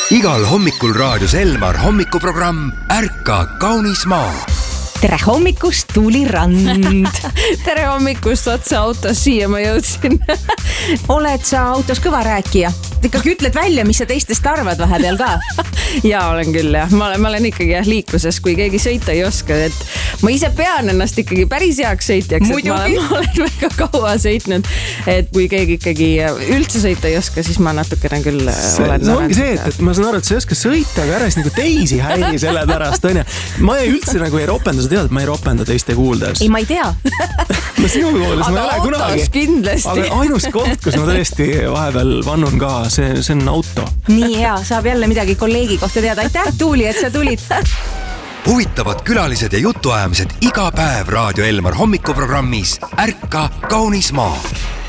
Igal hommikul raadios Elmar hommikuprogramm Ärka kaunis maa. Tere hommikust, Tuuli Rand. Tere hommikust, otsa autos, siia ma jõudsin. Oled sa autos kõva rääkija? Ikkagi ütled välja, mis sa teistest arvad vahepeal ka? Jaa, olen küll jah. Ma olen ikkagi liikluses, kui keegi sõita ei oska. Et ma ise pean ennast ikkagi päris heaks sõitjaks. Ma olen väga kaua sõitnud. Et kui keegi ikkagi üldse sõita ei oska, siis ma natukene küll olen. See ongi see, et ma saan aru, et sa ei oska sõita, aga ära nagu teisi häiri selle pärast. Ma üldse nagu ei ropenda, sa tead, et ma ei ropenda teiste kuuldes. Ei, ma ei tea. Ma sinu kuuldes ma ei ole kunagi. Kindlasti. Aga ainus koht, kus ma tõesti vahepeal vannun ka, see on auto. Nii hea, saab jälle midagi kolleegi kohta teada. Aitäh, Tuuli, et sa tulid. Huvitavad külalised ja jutuajamised iga päev Raadio Elmar hommikuprogrammis Ärka kaunis maa.